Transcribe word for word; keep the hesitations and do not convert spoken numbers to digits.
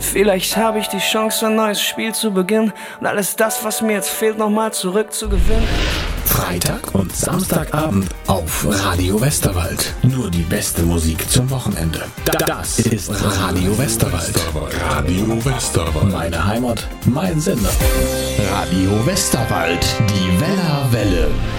Vielleicht habe ich die Chance, ein neues Spiel zu beginnen und alles das, was mir jetzt fehlt, nochmal zurückzugewinnen. Freitag und Samstagabend auf Radio Westerwald. Nur die beste Musik zum Wochenende. Das ist Radio Westerwald. Radio Westerwald. Meine Heimat, mein Sender. Radio Westerwald, die Wellerwelle.